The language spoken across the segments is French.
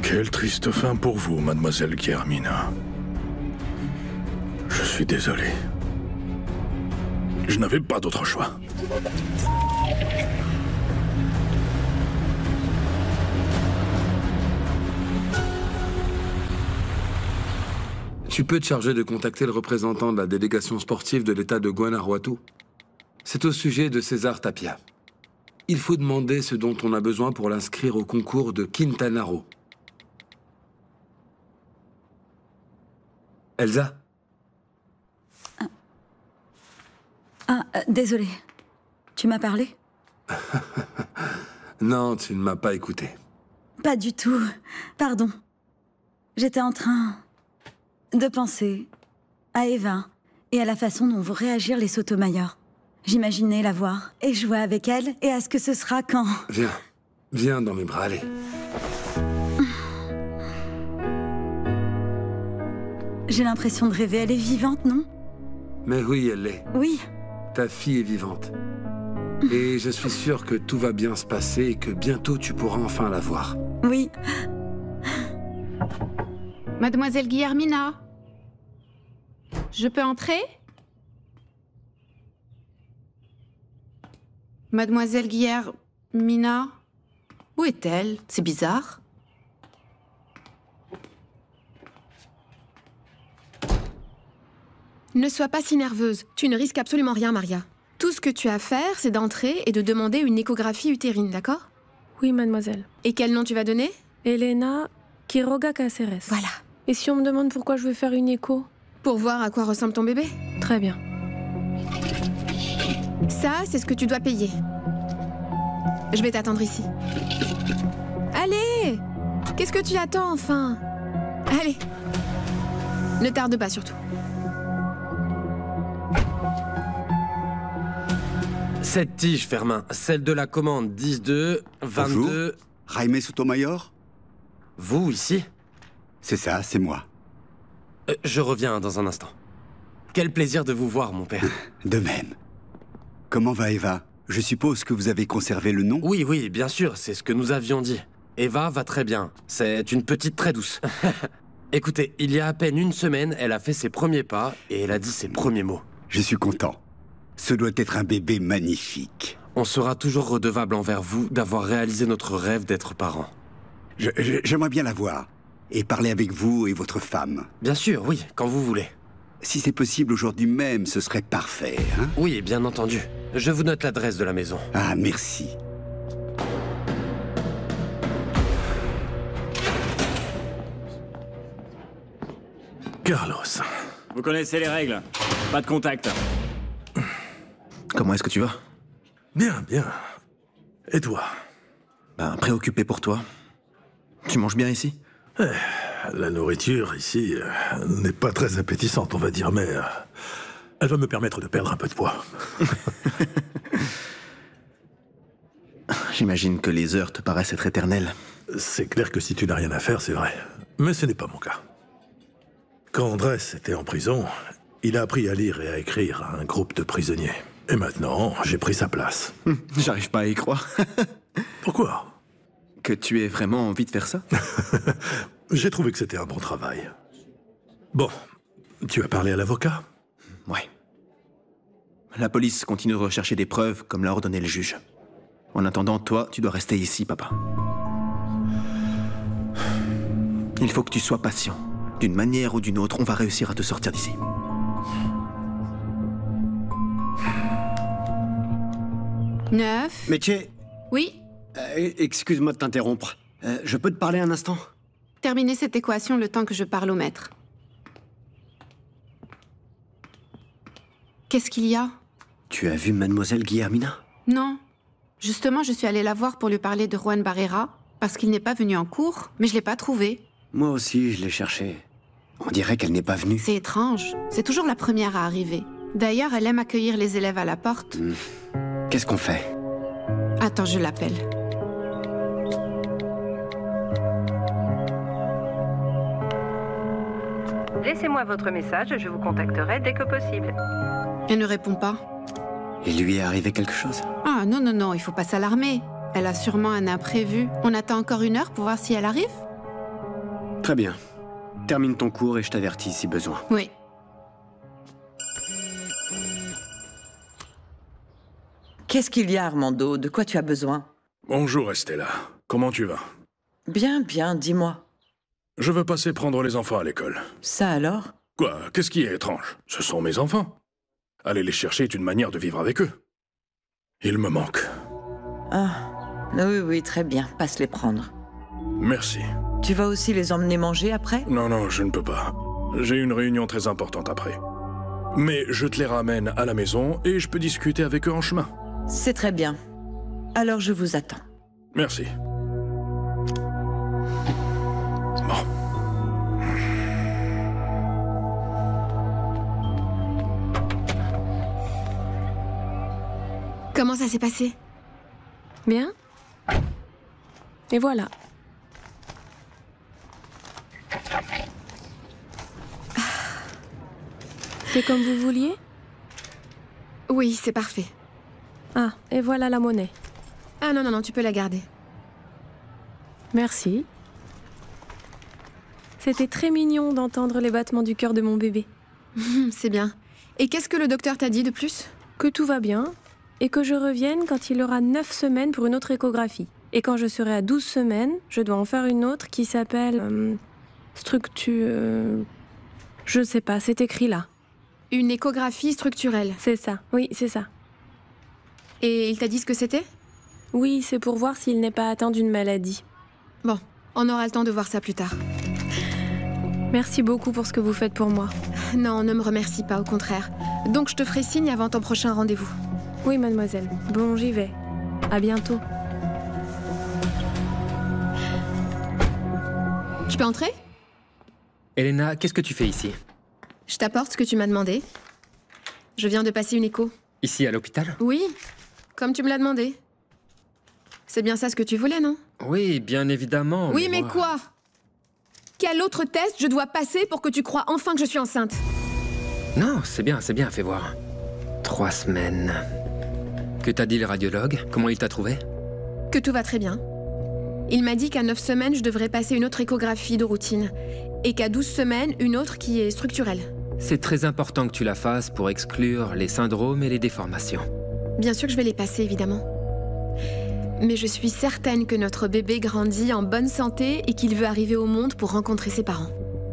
Quelle triste fin pour vous, mademoiselle Guillermina. Je suis désolé. Je n'avais pas d'autre choix. Tu peux te charger de contacter le représentant de la délégation sportive de l'État de Guanajuato. C'est au sujet de César Tapia. Il faut demander ce dont on a besoin pour l'inscrire au concours de Quintana Roo. Elsa? Désolée. Tu m'as parlé? Non, tu ne m'as pas écouté. Pas du tout. Pardon. J'étais en train de penser à Eva et à la façon dont vont réagir les Sotomayor. J'imaginais la voir et jouer avec elle et à ce que ce sera quand... Viens. Viens dans mes bras, allez. J'ai l'impression de rêver. Elle est vivante, non? Mais oui, elle l'est. Oui. Ta fille est vivante. Et je suis sûr que tout va bien se passer et que bientôt tu pourras enfin la voir. Oui. Mademoiselle Guillermina, je peux entrer? Mademoiselle Guillermina, où est-elle? C'est bizarre. Ne sois pas si nerveuse. Tu ne risques absolument rien, Maria. Tout ce que tu as à faire, c'est d'entrer et de demander une échographie utérine, d'accord? Oui, mademoiselle. Et quel nom tu vas donner? Elena Quiroga Cáceres. Voilà. Et si on me demande pourquoi je veux faire une écho? Pour voir à quoi ressemble ton bébé. Très bien. Ça, c'est ce que tu dois payer. Je vais t'attendre ici. Allez! Qu'est-ce que tu attends, enfin? Allez. Ne tarde pas, surtout. Cette tige, Fermin, celle de la commande 10-2, 22... Bonjour, Jaime Sotomayor? Vous, ici? C'est ça, c'est moi. Je reviens dans un instant. Quel plaisir de vous voir, mon père. De même. Comment va Eva? Je suppose que vous avez conservé le nom? Oui, oui, bien sûr, c'est ce que nous avions dit. Eva va très bien. C'est une petite très douce. Écoutez, il y a à peine une semaine, elle a fait ses premiers pas et elle a dit ses premiers mots. Je suis content. Ce doit être un bébé magnifique. On sera toujours redevable envers vous d'avoir réalisé notre rêve d'être parents. J'aimerais bien la voir. Et parler avec vous et votre femme. Bien sûr, oui, quand vous voulez. Si c'est possible aujourd'hui même, ce serait parfait, hein? Oui, bien entendu. Je vous note l'adresse de la maison. Ah, merci. Carlos. Vous connaissez les règles. Pas de contact. Comment est-ce que tu vas? Bien, bien. Et toi? Préoccupé pour toi. Tu manges bien ici? La nourriture ici n'est pas très appétissante, on va dire, mais elle va me permettre de perdre un peu de poids. J'imagine que les heures te paraissent être éternelles. C'est clair que si tu n'as rien à faire, c'est vrai. Mais ce n'est pas mon cas. Quand Andrés était en prison, il a appris à lire et à écrire à un groupe de prisonniers. Et maintenant, j'ai pris sa place. J'arrive pas à y croire. Pourquoi? Que tu aies vraiment envie de faire ça? J'ai trouvé que c'était un bon travail. Bon, tu as parlé à l'avocat? Ouais. La police continue de rechercher des preuves, comme l'a ordonné le juge. En attendant, toi, tu dois rester ici, papa. Il faut que tu sois patient. D'une manière ou d'une autre, on va réussir à te sortir d'ici. Neuf. Métier, Oui. excuse-moi de t'interrompre. Je peux te parler un instant? Terminez cette équation le temps que je parle au maître. Qu'est-ce qu'il y a? Tu as vu mademoiselle Guillermina? Non. Justement, je suis allée la voir pour lui parler de Juan Barrera, parce qu'il n'est pas venu en cours, mais je l'ai pas trouvé. Moi aussi, je l'ai cherchée. On dirait qu'elle n'est pas venue. C'est étrange. C'est toujours la première à arriver. D'ailleurs, elle aime accueillir les élèves à la porte. Qu'est-ce qu'on fait? Attends, je l'appelle. Laissez-moi votre message, je vous contacterai dès que possible. Elle ne répond pas. Il lui est arrivé quelque chose? Ah, non, non, non, il faut pas s'alarmer. Elle a sûrement un imprévu. On attend encore 1 heure pour voir si elle arrive? Très bien. Termine ton cours et je t'avertis si besoin. Oui. Qu'est-ce qu'il y a, Armando? De quoi tu as besoin? Bonjour, Estella. Comment tu vas? Bien, bien, dis-moi. Je veux passer prendre les enfants à l'école. Ça alors? Quoi? Qu'est-ce qui est étrange? Ce sont mes enfants. Aller les chercher est une manière de vivre avec eux. Ils me manquent. Ah, oui, oui, très bien. Passe les prendre. Merci. Tu vas aussi les emmener manger après? Non, non, je ne peux pas. J'ai une réunion très importante après. Mais je te les ramène à la maison et je peux discuter avec eux en chemin. C'est très bien. Alors je vous attends. Merci. Bon. Comment ça s'est passé? Bien. Et voilà. C'est comme vous vouliez? Oui, c'est parfait. Ah, et voilà la monnaie. Ah non, non, non, tu peux la garder. Merci. C'était très mignon d'entendre les battements du cœur de mon bébé. C'est bien. Et qu'est-ce que le docteur t'a dit de plus? Que tout va bien, et que je revienne quand il aura 9 semaines pour une autre échographie. Et quand je serai à 12 semaines, je dois en faire une autre qui s'appelle... Je sais pas, c'est écrit là. Une échographie structurelle. C'est ça, oui, c'est ça. Et il t'a dit ce que c'était? Oui, c'est pour voir s'il n'est pas atteint d'une maladie. Bon, on aura le temps de voir ça plus tard. Merci beaucoup pour ce que vous faites pour moi. Non, ne me remercie pas, au contraire. Donc je te ferai signe avant ton prochain rendez-vous. Oui, mademoiselle. Bon, j'y vais. À bientôt. Je peux entrer? Elena, qu'est-ce que tu fais ici? Je t'apporte ce que tu m'as demandé. Je viens de passer une écho. Ici, à l'hôpital? Oui, comme tu me l'as demandé. C'est bien ça ce que tu voulais, non? Oui, bien évidemment. Oui, mais moi... quoi? Quel autre test je dois passer pour que tu crois enfin que je suis enceinte? Non, c'est bien, fais voir. 3 semaines. Que t'a dit le radiologue? Comment il t'a trouvé? Que tout va très bien. Il m'a dit qu'à 9 semaines, je devrais passer une autre échographie de routine. Et qu'à 12 semaines, une autre qui est structurelle. C'est très important que tu la fasses pour exclure les syndromes et les déformations. Bien sûr que je vais les passer, évidemment. Mais je suis certaine que notre bébé grandit en bonne santé et qu'il veut arriver au monde pour rencontrer ses parents.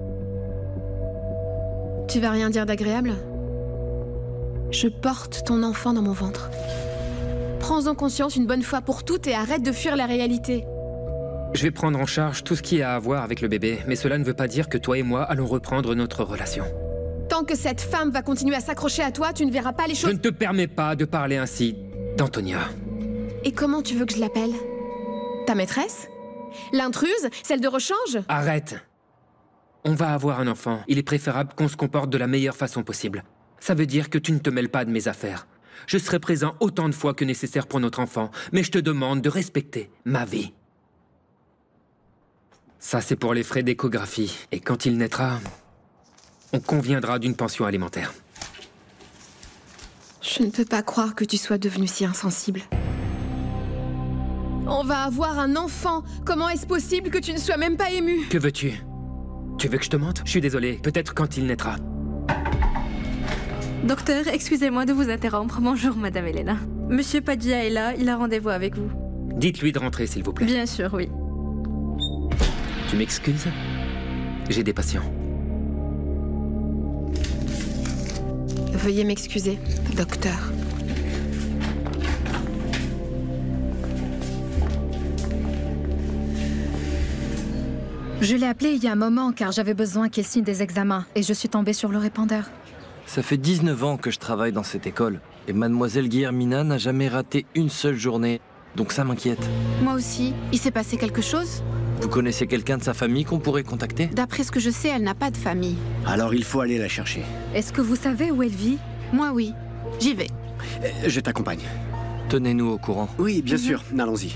Tu vas rien dire d'agréable? Je porte ton enfant dans mon ventre. Prends-en conscience une bonne fois pour toutes et arrête de fuir la réalité. Je vais prendre en charge tout ce qui a à voir avec le bébé, mais cela ne veut pas dire que toi et moi allons reprendre notre relation. Tant que cette femme va continuer à s'accrocher à toi, tu ne verras pas les choses... Je ne te permets pas de parler ainsi d'Antonia. Et comment tu veux que je l'appelle? Ta maîtresse? L'intruse? Celle de rechange? Arrête! On va avoir un enfant. Il est préférable qu'on se comporte de la meilleure façon possible. Ça veut dire que tu ne te mêles pas de mes affaires. Je serai présent autant de fois que nécessaire pour notre enfant, mais je te demande de respecter ma vie. Ça, c'est pour les frais d'échographie. Et quand il naîtra, on conviendra d'une pension alimentaire. Je ne peux pas croire que tu sois devenu si insensible. On va avoir un enfant. Comment est-ce possible que tu ne sois même pas ému? Que veux-tu? Tu veux que je te mente? Je suis désolé. Peut-être quand il naîtra. Docteur, excusez-moi de vous interrompre. Bonjour, Madame Elena. Monsieur Padilla est là, il a rendez-vous avec vous. Dites-lui de rentrer, s'il vous plaît. Bien sûr, oui. Tu m'excuses? J'ai des patients. Veuillez m'excuser, docteur. Je l'ai appelé il y a un moment car j'avais besoin qu'il signe des examens et je suis tombée sur le répondeur. Ça fait 19 ans que je travaille dans cette école et mademoiselle Guillermina n'a jamais raté une seule journée, donc ça m'inquiète. Moi aussi. Il s'est passé quelque chose? Vous connaissez quelqu'un de sa famille qu'on pourrait contacter? D'après ce que je sais, elle n'a pas de famille. Alors il faut aller la chercher. Est-ce que vous savez où elle vit? Moi, oui. J'y vais. Je t'accompagne. Tenez-nous au courant. Oui, bien sûr. Allons-y.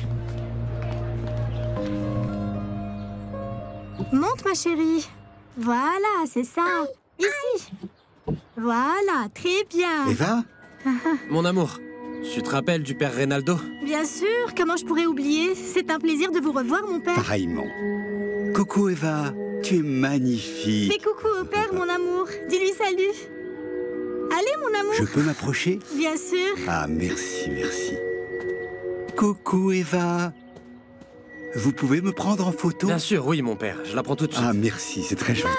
Monte, ma chérie. Voilà, c'est ça. Ici. Voilà, très bien. Eva? Mon amour, tu te rappelles du père Reynaldo? Bien sûr, comment je pourrais oublier? C'est un plaisir de vous revoir, mon père. Pareillement. Coucou Eva, tu es magnifique. Fais coucou au père, mon amour. Dis-lui salut. Allez, mon amour. Je peux m'approcher? Bien sûr. Ah, merci, merci. Coucou Eva. Vous pouvez me prendre en photo? Bien sûr, oui, mon père. Je la prends tout de suite. Ah, merci, c'est très gentil.